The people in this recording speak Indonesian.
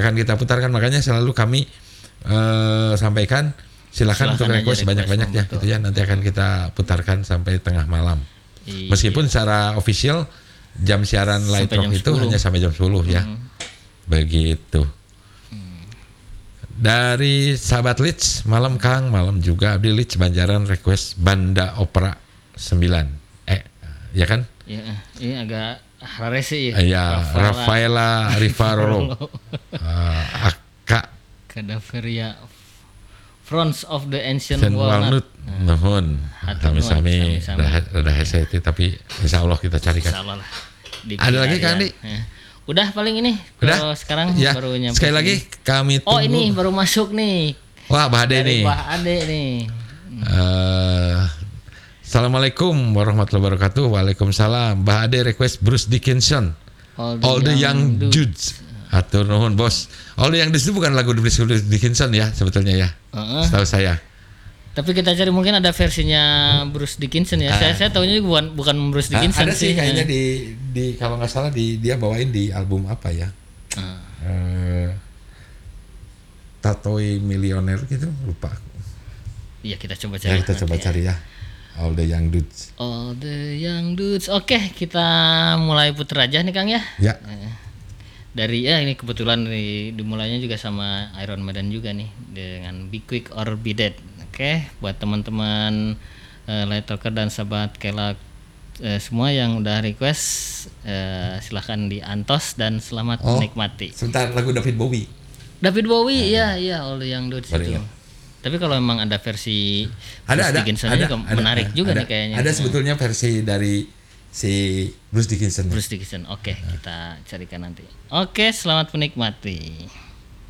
akan kita putarkan, makanya selalu kami sampaikan silakan untuk request banyak-banyak ya gitu ya, nanti akan kita putarkan sampai tengah malam. Meskipun secara official jam siaran Light Rock itu hanya sampai jam 10 ya. Begitu. Dari sahabat Leeds, malam Kang, malam juga Abdi Leeds Banjaran request Banda Opera 9. Ya kan? Iya, ini agak rare sih ya. Iya, Rafaela Rivarolo. Aka Cadaveria Fronts of the Ancient Walnut. Nuhun. Sami-sami rada hese itu, tapi insya Allah kita carikan. Insya Allah lah. Ada lagi Kang Di? Udah paling ini. Udah? Sekarang ya. baru nyampe. Sekali lagi kami tunggu. Oh ini baru masuk nih. Wah, Mbah Ade nih. Mbah Ade nih. Assalamualaikum warahmatullahi wabarakatuh. Waalaikumsalam. Mbah Ade request Bruce Dickinson. All the Young Dudes. Atur nuhun bos. All the Young Dudes itu bukan lagu Bruce Dickinson ya sebetulnya ya. Setahu saya. Tapi kita cari mungkin ada versinya Bruce Dickinson ya. Saya tahunya bukan Bruce Dickinson ada sih. Kayaknya di kalau nggak salah dia bawain di album apa ya? Tatoi Millionaire gitu, lupa. Iya, kita coba cari. Ya, kita coba cari ya. All the Young Dudes. All the Young Dudes. Oke, kita mulai puter aja nih Kang ya. Ya. Dari ini kebetulan dimulainya juga sama Iron Maiden juga nih dengan Be Quick or Be Dead. Oke, buat teman-teman Light Talker dan sahabat Kelak semua yang udah request silahkan diantos dan selamat menikmati. Sebentar, lagu David Bowie. Iya, All the Young Dudes itu. Tapi kalau memang ada versi Bruce Dickinson juga menarik juga nih kayaknya. Ada sebetulnya versi dari si Bruce Dickinson. Oke, kita carikan nanti. Oke, selamat menikmati.